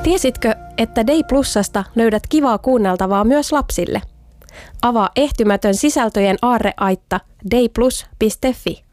Tiesitkö, että Day Plusasta löydät kivaa kuunneltavaa myös lapsille? Avaa ehtymätön sisältöjen aarreaitta dayplus.fi.